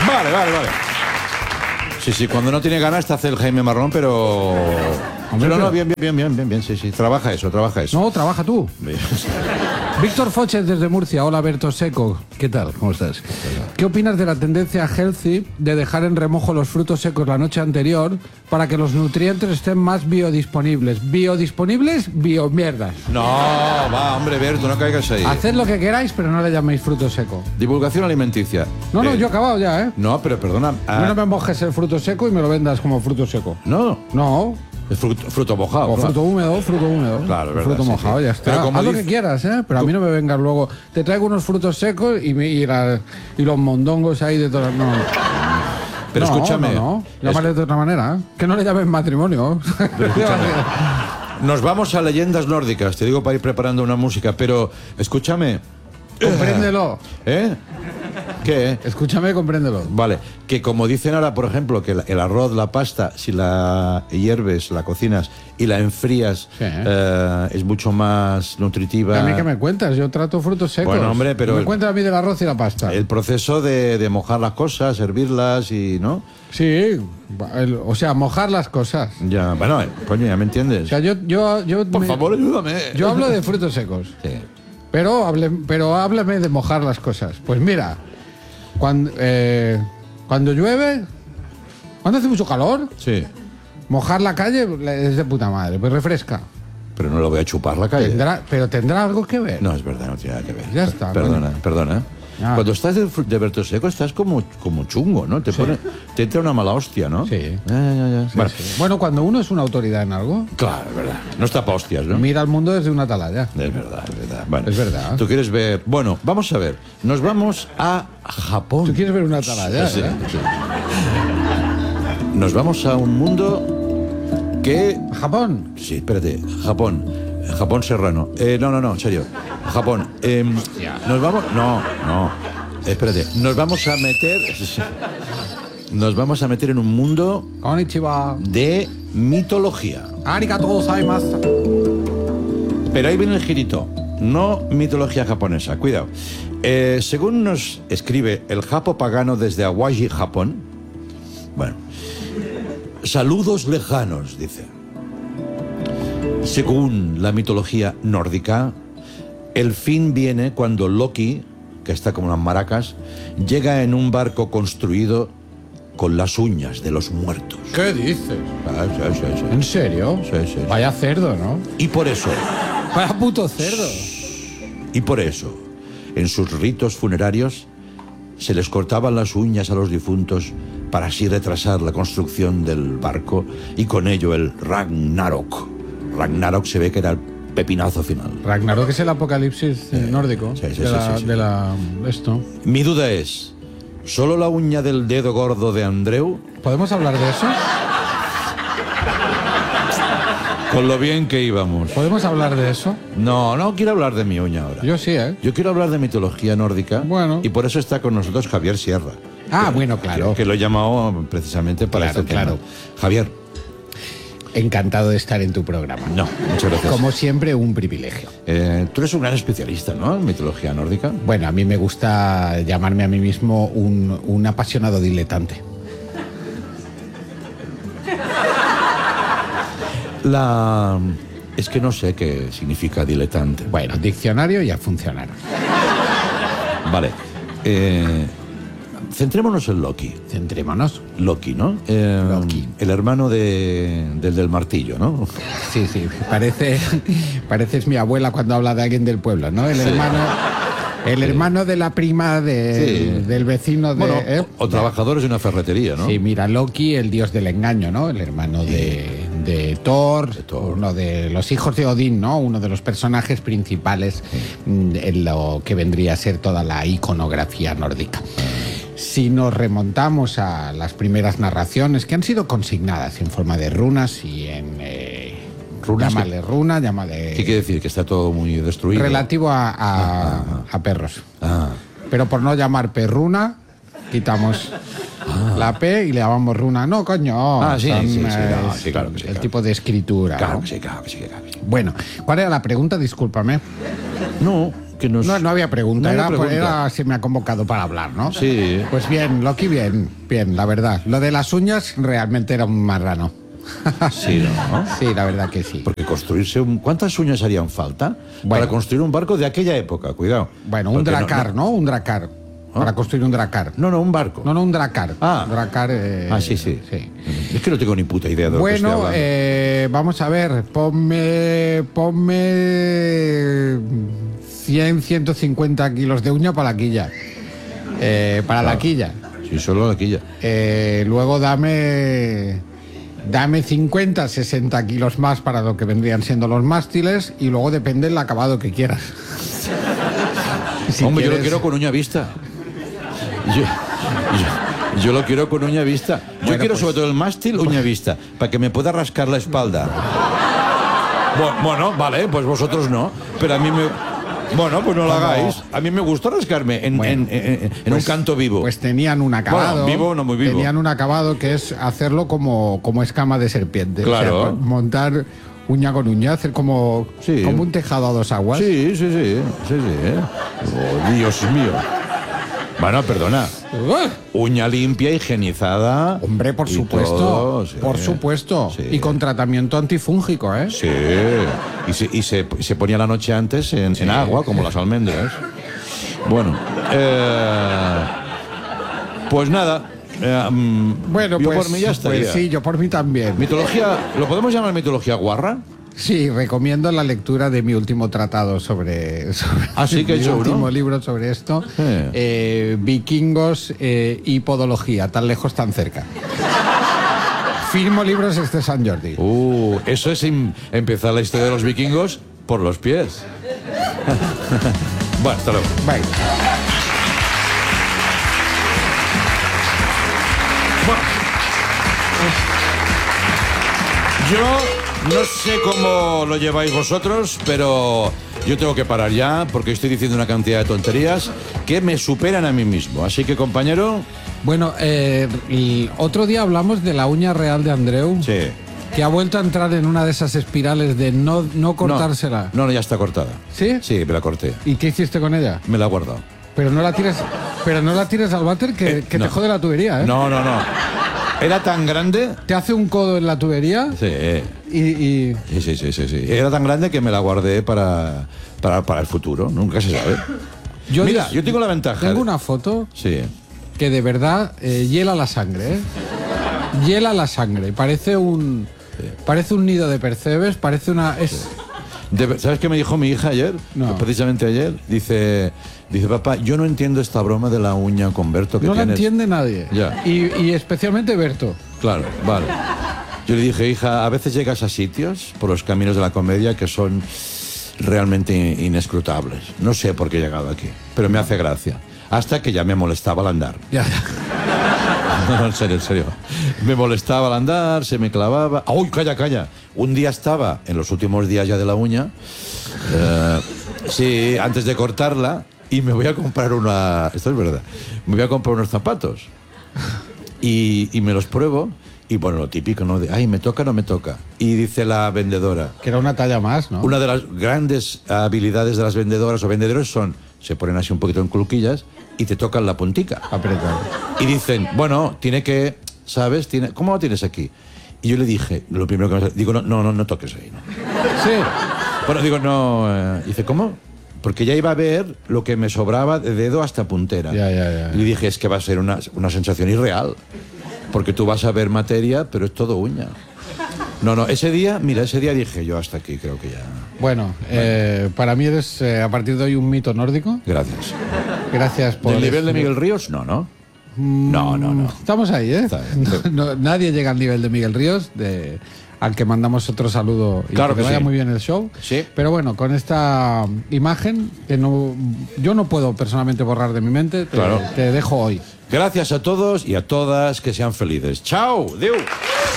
Vale. Sí, cuando no tiene ganas te hace el Jaime Marrón, pero... Hombre, no, bien, sí, trabaja eso. No, trabaja tú. Víctor Foches desde Murcia. Hola, Berto Seco. ¿Qué tal? ¿Cómo estás? ¿Qué opinas de la tendencia healthy de dejar en remojo los frutos secos la noche anterior para que los nutrientes estén más biodisponibles? ¿Biodisponibles? Biomierdas. No, va, hombre, Berto, no caigas ahí. Haced lo que queráis, pero no le llaméis fruto seco. Divulgación alimenticia. No, yo he acabado ya, ¿eh? No, pero perdona. No me mojes el fruto seco y me lo vendas como fruto seco. No. Es fruto mojado. O fruto húmedo. Claro, es verdad. Fruto mojado, ya está. Haz lo que quieras, ¿eh? Pero a mí no me vengas luego. Te traigo unos frutos secos y los mondongos ahí de todas. No. Pero escúchame. No. Llámale de otra manera, ¿eh? Que no le llames matrimonio. Nos vamos a leyendas nórdicas, te digo para ir preparando una música, pero escúchame. Compréndelo. ¿Eh? ¿Qué? Escúchame, compréndelo. Vale, que como dicen ahora, por ejemplo, que el arroz, la pasta, si la hierves, la cocinas y la enfrías, sí, es mucho más nutritiva. ¿A mí qué me cuentas? Yo trato frutos secos. Bueno, hombre, pero... Me cuentas a mí del arroz y la pasta. El proceso de mojar las cosas, hervirlas y... ¿no? Sí, o sea, mojar las cosas. Ya, bueno, coño, ya me entiendes. O sea, Por favor, ayúdame. Yo hablo de frutos secos. Sí. Pero háblame de mojar las cosas. Pues mira, cuando llueve, cuando hace mucho calor, sí, mojar la calle es de puta madre, pues refresca. Pero no lo voy a chupar la calle. ¿Tendrá algo que ver? No, es verdad, no tiene nada que ver. Ya está. Perdona. Ah. Cuando estás de Berto Seco estás como chungo, ¿no? Te entra una mala hostia, ¿no? Sí. Ya. Sí, sí. Bueno, cuando uno es una autoridad en algo... Claro, es verdad. No está pa' hostias, ¿no? Mira el mundo desde una atalaya. Es verdad. Bueno, es verdad. ¿Tú quieres ver...? Bueno, vamos a ver. Nos vamos a Japón. ¿Tú quieres ver una atalaya? Sí. Nos vamos a un mundo que... ¿Japón? Sí, espérate. Japón serrano. No, en serio. Japón. Nos vamos... No. Espérate. Nos vamos a meter en un mundo... Konnichiwa. De mitología. Arigatou gozaimasu. Pero ahí viene el girito. No mitología japonesa. Cuidado. Según nos escribe el japo pagano desde Awaji, Japón. Bueno. Saludos lejanos, dice. Según la mitología nórdica, el fin viene cuando Loki, que está como unas maracas, llega en un barco construido con las uñas de los muertos. ¿Qué dices? Sí. ¿En serio? Sí. Vaya cerdo, ¿no? Y por eso... Vaya puto cerdo. Y por eso, en sus ritos funerarios, se les cortaban las uñas a los difuntos para así retrasar la construcción del barco y con ello el Ragnarok. Ragnarok se ve que era el pepinazo final. Ragnarok es el apocalipsis nórdico. Sí. Esto. Mi duda es, ¿solo la uña del dedo gordo de Andreu? ¿Podemos hablar de eso? Con lo bien que íbamos. ¿Podemos hablar de eso? No quiero hablar de mi uña ahora. Yo sí, ¿eh? Yo quiero hablar de mitología nórdica. Bueno. Y por eso está con nosotros Javier Sierra. Bueno, claro. Que lo he llamado precisamente para este tema. Claro. Javier. Encantado de estar en tu programa. No, muchas gracias. Como siempre, un privilegio. Tú eres un gran especialista, ¿no? En mitología nórdica. Bueno, a mí me gusta llamarme a mí mismo un apasionado diletante. Es que no sé qué significa diletante. Bueno, diccionario ya funcionará. Vale. Centrémonos en Loki. Centrémonos. Loki, ¿no? Loki. El hermano del martillo, ¿no? Sí. Pareces mi abuela cuando habla de alguien del pueblo, ¿no? El hermano de la prima del vecino de... Bueno, o trabajadores de una ferretería, ¿no? Sí, mira, Loki, el dios del engaño, ¿no? El hermano de Thor, uno de los hijos de Odín, ¿no? Uno de los personajes principales en lo que vendría a ser toda la iconografía nórdica. Si nos remontamos a las primeras narraciones que han sido consignadas en forma de runas y en... llámale runa, llámale... ¿Qué quiere decir? Que está todo muy destruido. Relativo a perros. Pero por no llamar perruna, quitamos la P y le llamamos runa. No, coño. Sí, claro que sí. El tipo de escritura. Claro ¿no? que sí. Bueno, ¿cuál era la pregunta? Discúlpame. No, que nos... No había pregunta, no había pregunta. Era si me ha convocado para hablar, ¿no? Sí. Pues bien, Loki, bien, la verdad. Lo de las uñas realmente era un marrano. Sí, ¿no? Sí, la verdad que sí. Porque construirse ¿cuántas uñas harían falta para construir un barco de aquella época? Cuidado. Bueno, un dracar, ¿no? Un dracar. Para construir un dracar. No, un barco. No, un dracar. Dracar. Sí. Es que no tengo ni puta idea de lo que estoy hablando. Vamos a ver. Ponme 100, 150 kilos de uña para la quilla. Para la quilla. Sí, solo la quilla. Luego dame 50, 60 kilos más para lo que vendrían siendo los mástiles y luego depende del acabado que quieras. Hombre, yo lo quiero con uña vista. Yo lo quiero con uña vista. Yo quiero sobre todo el mástil uña vista, para que me pueda rascar la espalda. Bueno, vale, pues vosotros no, pero a mí me... Bueno, pues no lo hagáis. A mí me gusta rascarme en un canto vivo. Pues tenían un acabado. Bueno, vivo, no muy vivo. Tenían un acabado que es hacerlo como escama de serpiente. Claro. O sea, montar uña con uña, hacer como un tejado a dos aguas. Sí. Oh, Dios mío. Bueno, perdona. Uña limpia, higienizada. Hombre, por supuesto. Todo, sí. Por supuesto. Sí. Y con tratamiento antifúngico, ¿eh? Sí. Y se ponía la noche antes en agua, como las almendras. Bueno. Pues nada. Bueno, yo pues, por mí ya estaría. Pues sí, yo por mí también. Mitología, ¿lo podemos llamar mitología guarra? Sí, recomiendo la lectura de mi último tratado sobre sí que he hecho mi último uno. libro sobre esto. Vikingos y podología, tan lejos, tan cerca. Firmo libros San Jordi. Eso es empezar la historia de los vikingos por los pies. Bueno, hasta luego. Bye. Yo no sé cómo lo lleváis vosotros, pero yo tengo que parar ya porque estoy diciendo una cantidad de tonterías que me superan a mí mismo. Así que, compañero... Bueno, el otro día hablamos de la uña real de Andreu. Sí. Que ha vuelto a entrar en una de esas espirales de no cortársela. No, ya está cortada. ¿Sí? Sí, me la corté. ¿Y qué hiciste con ella? Me la he guardado. Pero no la tires al váter que no. te jode la tubería, ¿eh? No. Era tan grande... Te hace un codo en la tubería. Sí. Sí. Era tan grande que me la guardé para el futuro. Nunca se sabe. Yo tengo la ventaja. Tengo una foto que de verdad hiela la sangre, ¿eh? Hiela la sangre. Parece un nido de percebes, parece una... ¿Sabes qué me dijo mi hija ayer? No. Precisamente ayer. Dice, papá, yo no entiendo esta broma de la uña con Berto que no tienes. la entiende nadie. Ya. Y especialmente Berto. Claro, vale. Yo le dije, hija, a veces llegas a sitios por los caminos de la comedia que son realmente inescrutables. No sé por qué he llegado aquí, pero me hace gracia. Hasta que ya me molestaba al andar. Ya. No, en serio. Me molestaba al andar, se me clavaba. ¡Uy, calla! Un día estaba, en los últimos días ya de la uña, antes de cortarla, y me voy a comprar esto es verdad, me voy a comprar unos zapatos. Y me los pruebo, y bueno, lo típico, ¿no? De, ¿me toca o no me toca? Y dice la vendedora... Que era una talla más, ¿no? Una de las grandes habilidades de las vendedoras o vendedores se ponen así un poquito en cluquillas y te tocan la puntica. Apretado. Y dicen, bueno, tiene que, ¿sabes? ¿Cómo lo tienes aquí? Y yo le dije, lo primero que me digo, no toques ahí, ¿no? Sí. Bueno, digo, no. Dice, ¿cómo? Porque ya iba a ver lo que me sobraba de dedo hasta puntera. Ya. Y le dije, es que va a ser una sensación irreal. Porque tú vas a ver materia, pero es todo uña. No, ese día dije yo, hasta aquí, creo que ya. Bueno, para mí eres a partir de hoy un mito nórdico. Gracias. Gracias por... ¿Del nivel de Miguel Ríos? No. No. Estamos ahí, ¿eh? Nadie llega al nivel de Miguel Ríos, al que mandamos otro saludo y claro que vaya muy bien el show. Sí. Pero bueno, con esta imagen que yo no puedo personalmente borrar de mi mente, te dejo hoy. Gracias a todos y a todas, que sean felices. ¡Chao! ¡Deu!